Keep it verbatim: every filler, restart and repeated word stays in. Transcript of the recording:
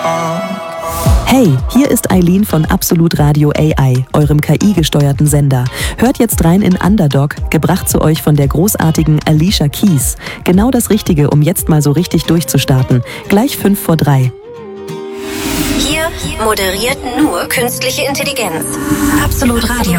Hey, hier ist Eileen von Absolut Radio A I, eurem K I-gesteuerten Sender. Hört jetzt rein in Underdog, gebracht zu euch von der großartigen Alicia Keys. Genau das Richtige, um jetzt mal so richtig durchzustarten. Gleich fünf vor drei. Hier moderiert nur künstliche Intelligenz. Absolut Radio.